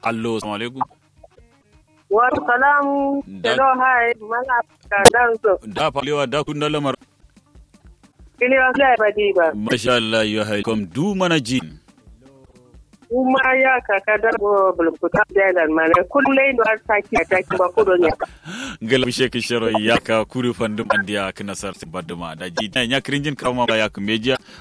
Allo, assalamu alaikum. Wa salamu. Hello, hi. Mala ka danzo. Da falewa da kun da lamar. Kini wa sai badiba. Masha Allah ya haikom du mana jin. Kuma ya kaka da bulkuta da mana kullai da saki ataki ba kudo ne. Galam sheki shero ya ka kuru fandum andiya kana sar baduma da ji ya krinjin kama ya kumeja